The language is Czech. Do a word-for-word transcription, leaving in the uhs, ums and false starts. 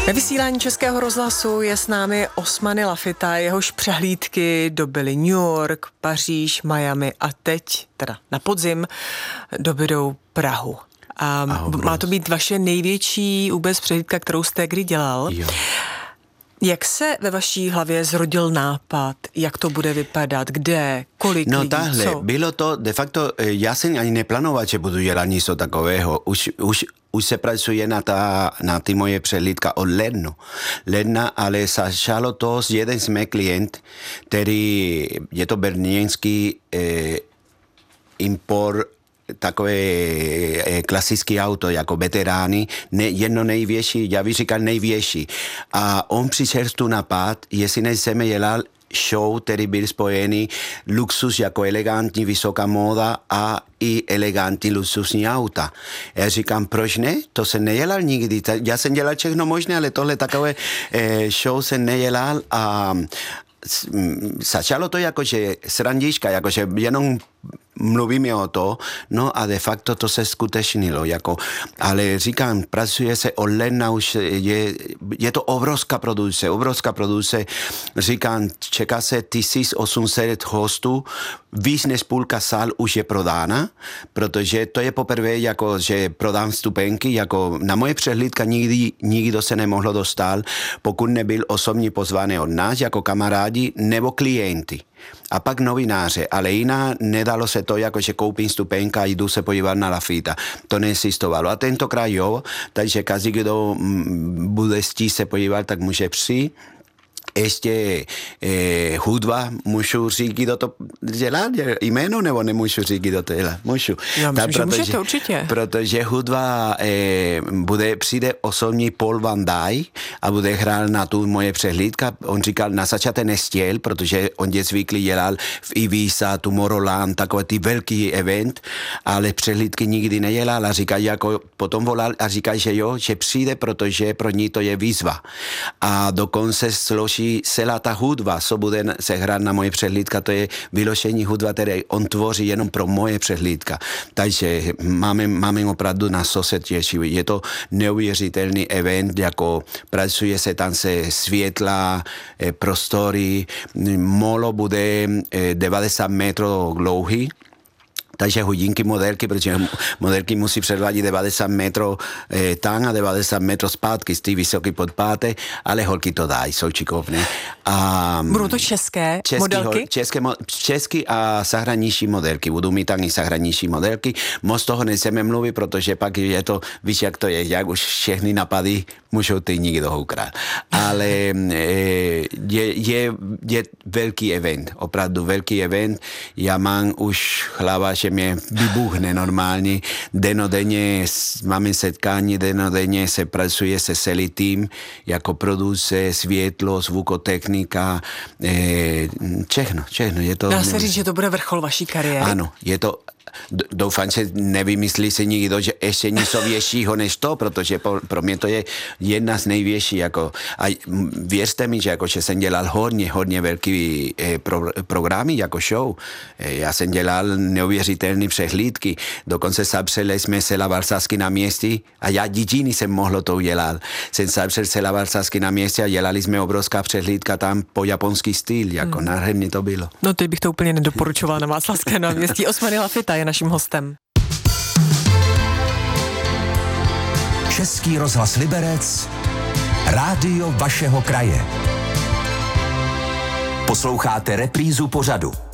Ve vysílání Českého rozhlasu je s námi Osmany Lafita, jehož přehlídky dobyly New York, Paříž, Miami a teď, teda na podzim, dobydou Prahu. A má to být vaše největší vůbec přehlídka, kterou jste kdy dělal. Jo. Jak se ve vaší hlavě zrodil nápad, jak to bude vypadat, kde, kolik no, lidí, tahle, co? bylo to, de facto, já jsem ani neplánoval, že budu dělat něco takového. Už, už, už se pracuje na, ta, na ty moje přehlídka od ledna. Ledna, ale začalo to s jeden z mých klient, který je to berlínský eh, import takové eh, klasické auto, jako veterány, ne, jedno největší, já bych říkal největší. A on přišel tu napad, jestli nechceme dělat show, který byl spojený luxus jako elegantní, vysoká móda a i elegantní luxusní auta. Já říkám, proč ne? To se nedělal nikdy. Já jsem dělal všechno možné, ale tohle takové eh, show jsem nedělal a začalo to jakože srandička, jakože jenom mluvíme o to, no a de facto to se skutečnilo, jako, ale říkám, pracuje se od ledna, už je, je to obrovská produkce, obrovská produkce, říkám, čeká se tisíc osm set hostů, víc než půlka sál už je prodána, protože to je poprvé, jako, že prodám vstupenky, jako na moje přehlídka nikdy nikdo se nemohlo dostat, pokud nebyl osobně pozvaný od nás, jako kamarádi nebo klienty. A pak novináře, ale jiná nedalo se to, jako že koupím stupenka a jdu se podívat na Lafita. To neexistovalo. A tentokrát jo, takže každý, kdo bude chtít se podívat, tak může přijít. Ještě eh, hudba, můžu říct, kdo to dělá, jméno, nebo nemůžu říct, kdo to dělá? Můžu. Já myslím, tak, že protože, můžete určitě. Protože hudba eh, bude, přijde osobní Paul Van Dyke a bude hrát na tu moje přehlídka. On říkal, na začátek nestěl, protože on je zvyklý dělal v Ibiza, Tomorrowland, takové ty velký event, ale přehlídky nikdy nedělal a říkal, jako potom volal a říkal, že jo, že přijde, protože pro ní to je výzva. A dokonce složí celá ta hudba, co bude se hrát na moje přehlídka, to je vyložení hudba, které on tvoří jenom pro moje přehlídka. Takže máme, máme opravdu na co se těšit. Je to neuvěřitelný event, jako pracuje se tam se světla, eh, prostory, molo bude eh, devadesát metrů dlouhý, takže hodinky modelky, protože modelky musí předvádět devadesát metrů eh, tam a devadesát metrů zpátky z ty vysoký podpáty, ale holky to dají, jsou čikovné. A budou to české český, modelky? České, český a zahraniční modelky. Budou mít tam i zahraniční modelky. Moc toho nechceme mluvit, protože pak je to, víš, jak to je, jak už všechny napady můžou ty nikdo ukrát. Ale eh, je, je, je velký event, opravdu velký event. Já mám už hlava, že mě vybuchne normálně. Denodenně máme setkání, denodenně se pracuje se celý tým, jako produce, světlo, zvukotechnika, eh, všechno, všechno. Je to, dá se říct, že to bude vrchol vaší kariéry? Ano, je to, doufám, že nevymyslí se nikdo, že ještě něco většího než to, protože pro, pro mě to je jedna z největší, jako, a věřte mi, že, jako, že jsem dělal hodně, hodně velký eh, pro, programy jako show. Eh, já jsem dělal neuvěřitelné přehlídky, dokonce zapřeli jsme celá Valsaský náměstí a já jediný jsem mohl to udělat. Jsem zapřel celá Valsaský náměstí a dělali jsme obrovská přehlídka tam po japonský styl, jako hmm. nádherně to bylo. No teď bych to úplně nedoporučovala na Václavské náměstí. Osmany Lafita je naším hostem. Český rozhlas Liberec, rádio vašeho kraje. Posloucháte reprízu pořadu.